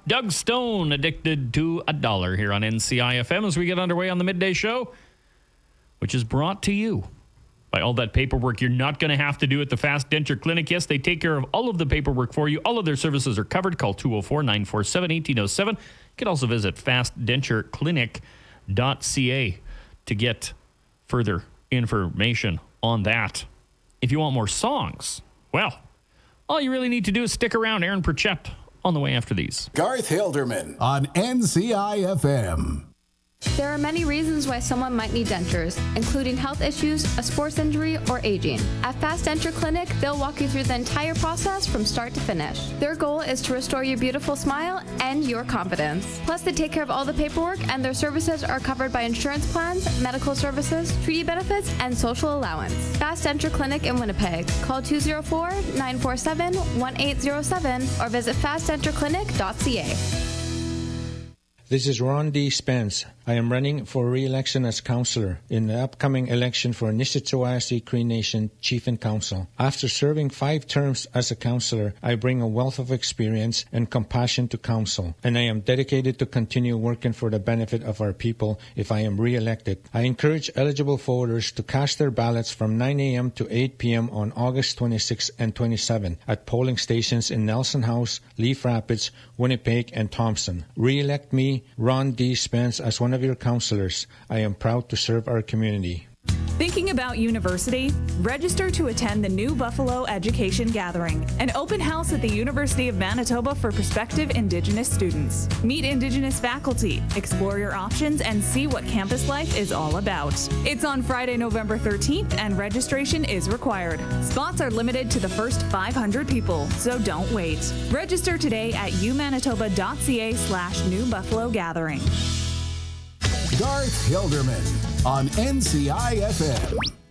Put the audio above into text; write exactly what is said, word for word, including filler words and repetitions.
Doug Stone, Addicted to a Dollar, here on N C I F M as we get underway on the Midday Show, which is brought to you by all that paperwork you're not going to have to do at the Fast Denture Clinic. Yes, they take care of all of the paperwork for you. All of their services are covered. Call two oh four, nine four seven, one eight oh seven. You can also visit fast denture clinic dot c a to get further information on that. If you want more songs, well, all you really need to do is stick around. Aaron Pritchett on the way after these. Garth Hilderman on N C I F M. There are many reasons why someone might need dentures, including health issues, a sports injury, or aging. At Fast Denture Clinic, they'll walk you through the entire process from start to finish. Their goal is to restore your beautiful smile and your confidence. Plus, they take care of all the paperwork, and their services are covered by insurance plans, medical services, treaty benefits, and social allowance. Fast Denture Clinic in Winnipeg. Call two oh four, nine four seven, one eight oh seven or visit fast denture clinic dot c a. This is Ron D. Spence. I am running for re-election as councillor in the upcoming election for Nisitawasi Cree Nation Chief and Council. After serving five terms as a councillor, I bring a wealth of experience and compassion to council, and I am dedicated to continue working for the benefit of our people if I am re-elected. I encourage eligible voters to cast their ballots from nine a.m. to eight p.m. on August twenty-sixth and twenty-seventh at polling stations in Nelson House, Leaf Rapids, Winnipeg, and Thompson. Re-elect me, Ron D. Spence, as one of your councillors. I am proud to serve our community. Thinking about university? Register to attend the New Buffalo Education Gathering, an open house at the University of Manitoba for prospective Indigenous students. Meet Indigenous faculty, explore your options, and see what campus life is all about. It's on Friday, November thirteenth, and registration is required. Spots are limited to the first five hundred people, so don't wait. Register today at umanitoba dot c a slash New Buffalo Gathering. Garth Hilderman on N C I F M.